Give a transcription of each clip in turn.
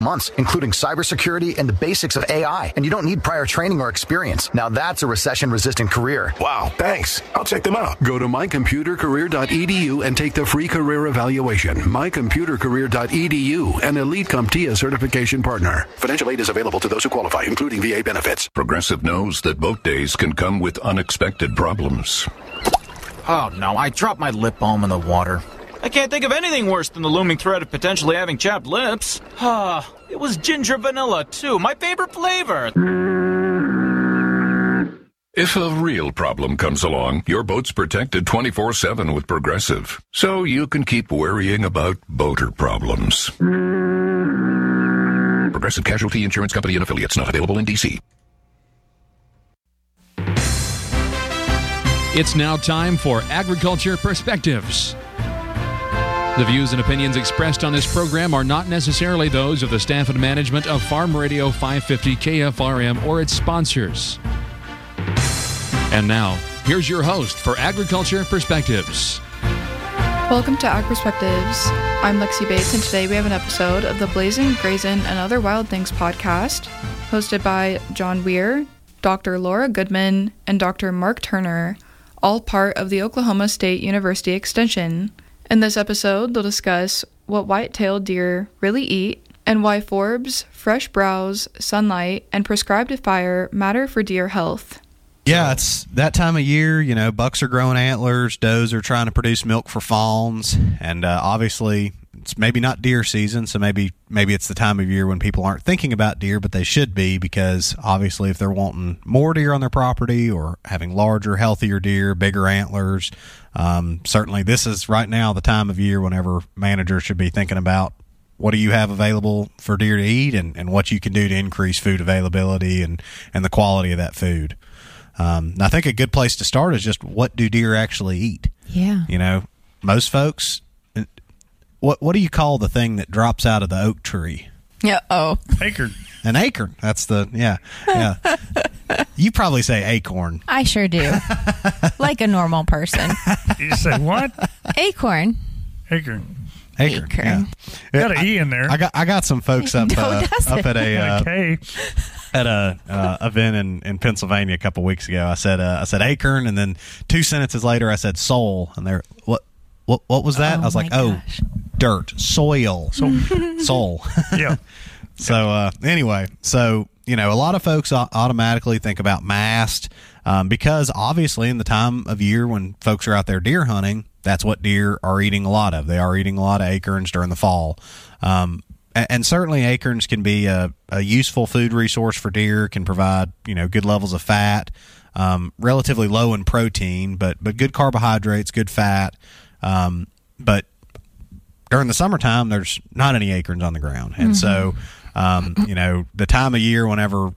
months, including cybersecurity and the basics of AI. And you don't need prior training or experience. Now that's a recession-resistant career. Wow, thanks. I'll check them out. Go to mycomputercareer.edu and take the free career evaluation. mycomputercareer.edu, an Elite CompTIA certification partner. Financial aid is available to those who qualify, including VA benefits. Progressive knows that boat days can come with unexpected problems. Oh no, I dropped my lip balm in the water. I can't think of anything worse than the looming threat of potentially having chapped lips. It was ginger vanilla, too. My favorite flavor. If a real problem comes along, your boat's protected 24/7 with Progressive, so you can keep worrying about boater problems. Progressive Casualty Insurance Company and Affiliates, not available in D.C. It's now time for Agriculture Perspectives. The views and opinions expressed on this program are not necessarily those of the staff and management of Farm Radio 550 KFRM or its sponsors. And now, here's your host for Agriculture Perspectives. Welcome to Ag Perspectives. I'm Lexi Bates, and today we have an episode of the Blazing, Grazing, and Other Wild Things podcast, hosted by John Weir, Dr. Laura Goodman, and Dr. Mark Turner, all part of the Oklahoma State University Extension. In this episode, they'll discuss what white-tailed deer really eat and why forbs, fresh browse, sunlight, and prescribed fire matter for deer health. Yeah, it's that time of year, bucks are growing antlers, does are trying to produce milk for fawns, and obviously it's maybe not deer season, so maybe it's the time of year when people aren't thinking about deer, but they should be, because obviously if they're wanting more deer on their property or having larger, healthier deer, bigger antlers, certainly this is right now the time of year whenever managers should be thinking about what do you have available for deer to eat and what you can do to increase food availability and the quality of that food. I think a good place to start is just what do deer actually eat? Yeah. Most folks, what do you call the thing that drops out of the oak tree? Yeah. Oh. Acorn. An acorn. That's yeah. You probably say acorn. I sure do. Like a normal person. You say what? Acorn. Acorn. Yeah. Got an E in there. I got some folks up at a at a event in Pennsylvania a couple weeks ago. I said acorn, and then 2 sentences later I said soul, and they're what was that? I was like, gosh. Dirt, soil, soul. Yeah. So anyway, a lot of folks automatically think about mast because obviously in the time of year when folks are out there deer hunting, that's what deer are eating a lot of. They are eating a lot of acorns during the fall. And certainly acorns can be a useful food resource for deer, can provide, good levels of fat, relatively low in protein, but good carbohydrates, good fat. But during the summertime, there's not any acorns on the ground. And so, the time of year whenever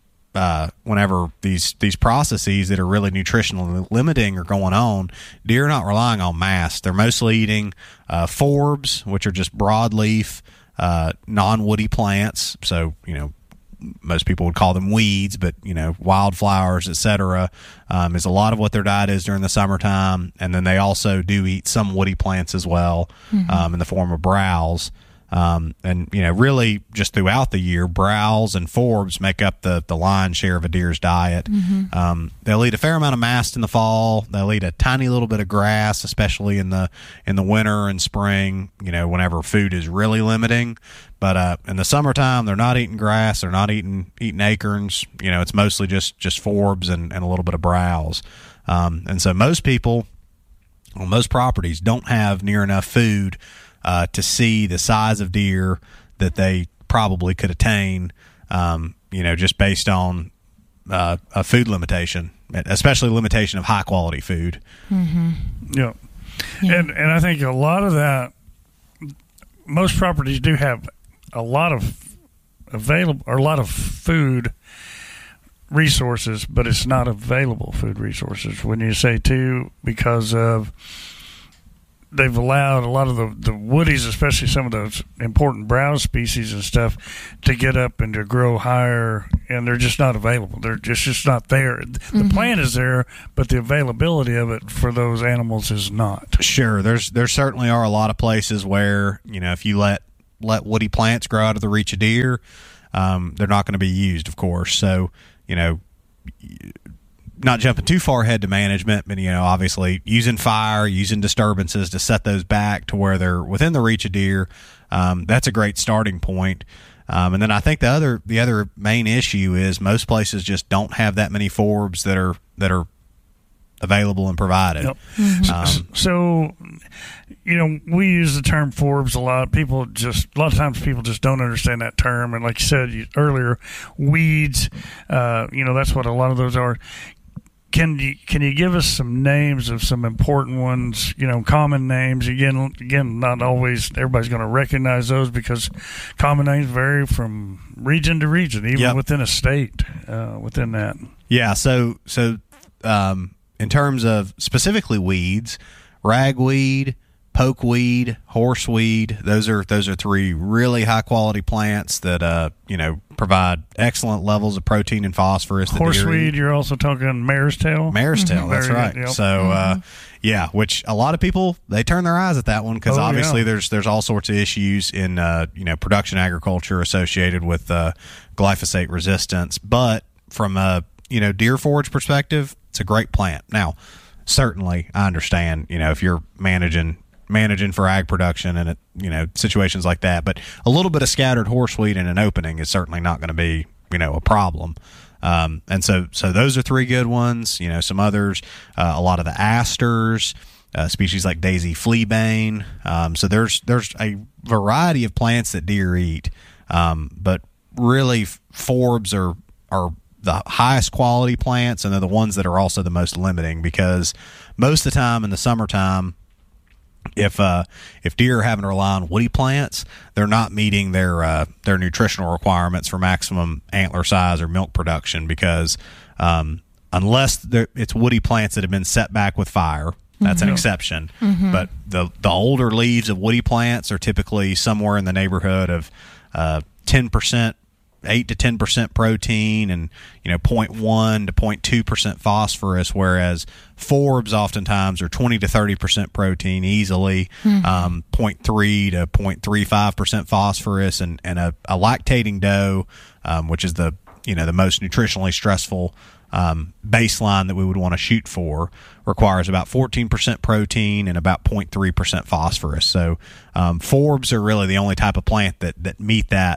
these processes that are really nutritionally limiting are going on, deer are not relying on mast. They're mostly eating forbs, which are just broadleaf, non-woody plants. So, most people would call them weeds, but, wildflowers, etc., is a lot of what their diet is during the summertime. And then they also do eat some woody plants as well, in the form of browse. And really just throughout the year, browse and forbs make up the lion's share of a deer's diet. They'll eat a fair amount of mast in the fall. They'll eat a tiny little bit of grass, especially in the winter and spring, whenever food is really limiting. But in the summertime, they're not eating grass. They're not eating acorns. It's mostly just forbs and a little bit of browse. And so most people on most properties don't have near enough food to see the size of deer that they probably could attain, just based on a food limitation, especially limitation of high quality food. Yeah. And I think a lot of that, most properties do have a lot of available or a lot of food resources, but it's not available food resources. When you say too, because of they've allowed a lot of the woodies, especially some of those important browse species and stuff, to get up and to grow higher, and they're just not available. They're just not there. The plant is there, but the availability of it for those animals is not. Sure, there certainly are a lot of places where if you let let woody plants grow out of the reach of deer, they're not going to be used, of course. So, not jumping too far ahead to management, but, obviously using fire, using disturbances to set those back to where they're within the reach of deer, that's a great starting point. And then I think the other main issue is most places just don't have that many forbs that are available and provided. Yep. So, we use the term forbs a lot. A lot of times people just don't understand that term. And like you said earlier, weeds, that's what a lot of those are. Can you give us some names of some important ones, common names? Again, not always everybody's going to recognize those because common names vary from region to region, even within a state, within that. Yeah, so in terms of specifically weeds, ragweed, pokeweed, horseweed, those are three really high quality plants that provide excellent levels of protein and phosphorus. Horseweed, you're also talking mare's tail. Mare's tail, that's right. Yep. So which a lot of people, they turn their eyes at that one because obviously there's all sorts of issues in production agriculture associated with glyphosate resistance. But from a deer forage perspective, it's a great plant. Now, certainly I understand if you're managing for ag production and situations like that, but a little bit of scattered horseweed in an opening is certainly not going to be a problem. And so those are three good ones. Some others, a lot of the asters, species like daisy fleabane. So there's a variety of plants that deer eat, but really forbs are the highest quality plants, and they're the ones that are also the most limiting because most of the time in the summertime, if deer are having to rely on woody plants, they're not meeting their nutritional requirements for maximum antler size or milk production because unless it's woody plants that have been set back with fire, that's an exception. But the older leaves of woody plants are typically somewhere in the neighborhood of 10%. 8 to 10% protein and 0.1 to 0.2% phosphorus, whereas forbs oftentimes are 20 to 30% protein easily, 0.3 to 0.35% phosphorus, and a lactating doe, which is the most nutritionally stressful baseline that we would want to shoot for, requires about 14% protein and about 0.3% phosphorus. So forbs are really the only type of plant that meet that.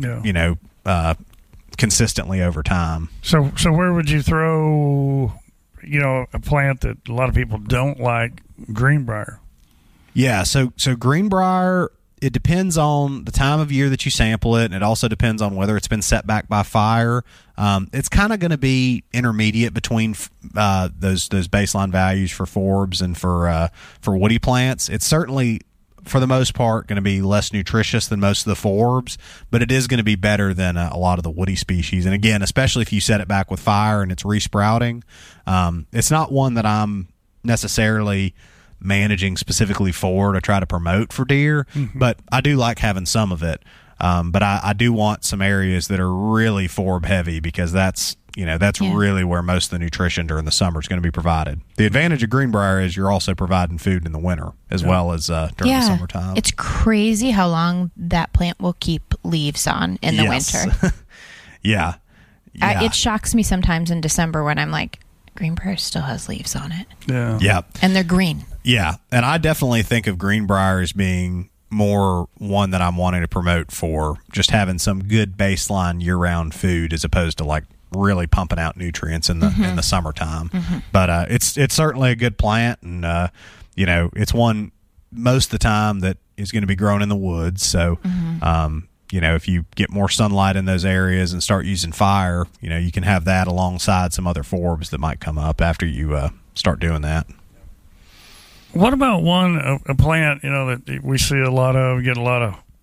Consistently over time. So where would you throw, a plant that a lot of people don't like, greenbrier? Yeah, so greenbrier, it depends on the time of year that you sample it, and it also depends on whether it's been set back by fire. It's kind of going to be intermediate between those baseline values for forbs and for woody plants. It's certainly, for the most part, going to be less nutritious than most of the forbs, but it is going to be better than a lot of the woody species. And again, especially if you set it back with fire and it's resprouting, it's not one that I'm necessarily managing specifically for to try to promote for deer, but I do like having some of it. But I do want some areas that are really forb heavy because that's really where most of the nutrition during the summer is going to be provided. The advantage of greenbrier is you're also providing food in the winter as well as during the summertime. It's crazy how long that plant will keep leaves on in the winter. Yeah. It shocks me sometimes in December when I'm like, greenbrier still has leaves on it. Yeah. And they're green. Yeah. And I definitely think of greenbrier as being more one that I'm wanting to promote for just having some good baseline year-round food as opposed to like really pumping out nutrients in the summertime. But it's certainly a good plant, and it's one most of the time that is going to be grown in the woods. So if you get more sunlight in those areas and start using fire, you can have that alongside some other forbs that might come up after you start doing that. What about a plant that we see a lot of, get a lot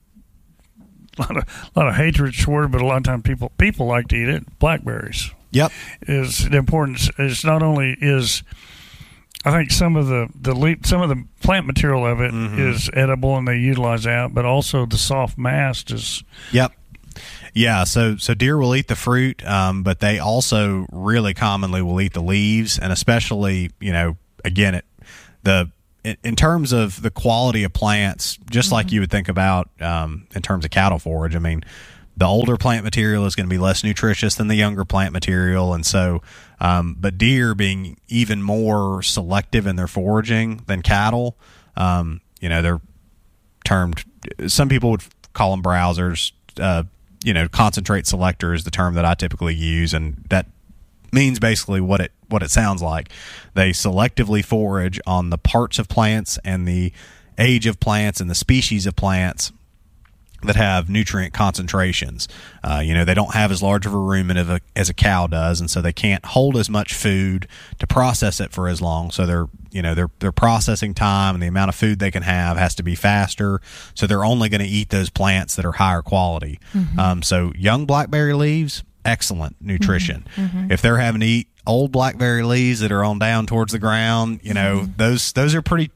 of hatred toward, but a lot of times people like to eat it. Blackberries. Yep. Is the importance is not only is, I think some of the plant material of it is edible and they utilize that, but also the soft mast is. Yep. Yeah, so deer will eat the fruit, but they also really commonly will eat the leaves, and especially, again, in terms of the quality of plants, just like you would think about in terms of cattle forage, I mean, the older plant material is going to be less nutritious than the younger plant material. And so, but deer being even more selective in their foraging than cattle, they're termed, some people would call them browsers, concentrate selector is the term that I typically use. And that means basically what it sounds like. They selectively forage on the parts of plants and the age of plants and the species of plants that have nutrient concentrations. They don't have as large of a rumen as a cow does, and so they can't hold as much food to process it for as long. So their processing time and the amount of food they can have has to be faster. So they're only going to eat those plants that are higher quality. So young blackberry leaves, excellent nutrition. If they're having to eat old blackberry leaves that are on down towards the ground, those are pretty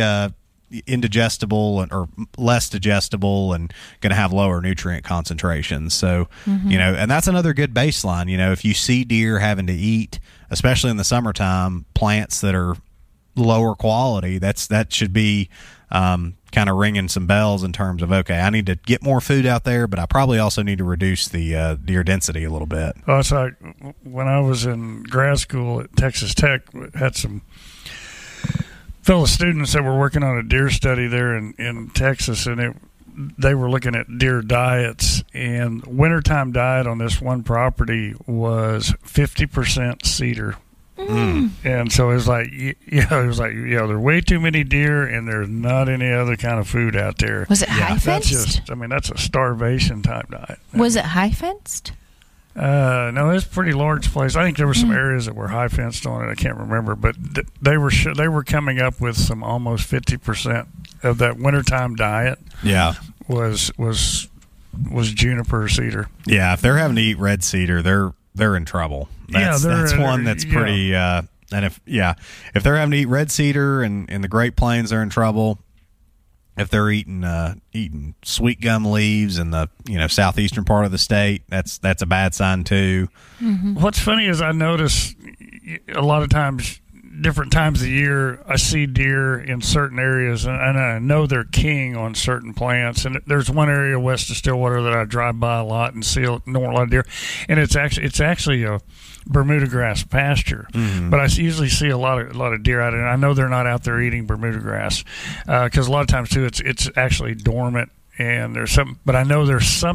indigestible or less digestible and going to have lower nutrient concentrations. So, and that's another good baseline. If you see deer having to eat, especially in the summertime, plants that are lower quality, that should be kind of ringing some bells in terms of, okay, I need to get more food out there, but I probably also need to reduce the deer density a little bit. Oh, it's like when I was in grad school at Texas Tech, had some fellow students that were working on a deer study there in Texas, and they were looking at deer diets, and wintertime diet on this one property was 50% cedar. And so it was like, there are way too many deer, and there's not any other kind of food out there. Was it high fenced? That's a starvation type diet. Was it high fenced? No, it's a pretty large place. I think there were some areas that were high fenced on it. I can't remember, but they were coming up with some almost 50% of that wintertime diet. Yeah, was juniper cedar. Yeah, if they're having to eat red cedar, they're in trouble. That's one that's pretty. And if they're having to eat red cedar and in the Great Plains, they're in trouble. If they're eating sweet gum leaves in the southeastern part of the state, that's a bad sign too. What's funny is I notice a lot of times, different times of the year, I see deer in certain areas, and I know they're king on certain plants. And there's one area west of Stillwater that I drive by a lot and see a lot of deer, and it's actually a Bermuda grass pasture, but I usually see a lot of deer out there. And I know they're not out there eating Bermuda grass because a lot of times too it's actually dormant. And but I know there's some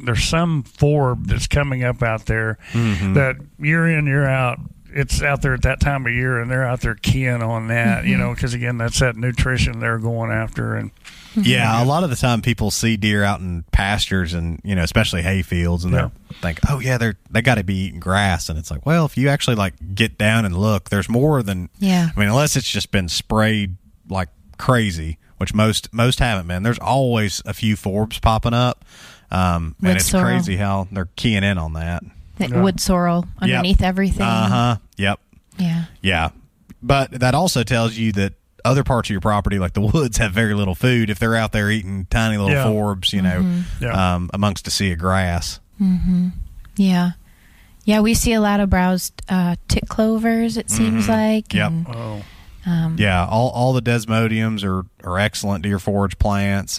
forb that's coming up out there that year in, year out, it's out there at that time of year, and they're out there keying on that, because again, that's that nutrition they're going after. And yeah, a lot of the time people see deer out in pastures and, especially hay fields, and they think, oh yeah, they got to be eating grass. And it's like, well, if you actually get down and look, there's more than, unless it's just been sprayed like crazy, which most haven't been. There's always a few forbs popping up, and it's crazy how they're keying in on that. Wood sorrel underneath everything. Yep. Yeah. But that also tells you that other parts of your property, like the woods, have very little food if they're out there eating tiny little forbs, amongst a sea of grass. Yeah. Yeah, we see a lot of browsed tick clovers, it seems like. Yep. And, all the desmodiums are excellent deer forage plants.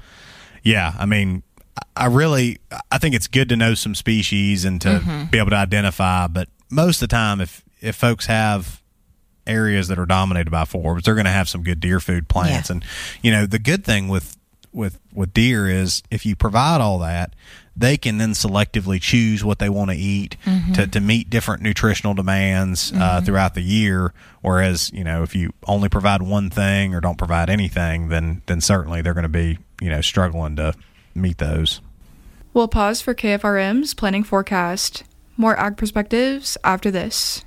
I think it's good to know some species and to be able to identify, but most of the time, if folks have areas that are dominated by forbs, they're going to have some good deer food plants. And the good thing with deer is if you provide all that, they can then selectively choose what they want to eat to meet different nutritional demands throughout the year. Whereas if you only provide one thing or don't provide anything, then certainly they're going to be struggling to meet those. We'll pause for KFRM's planning forecast. More ag perspectives after this.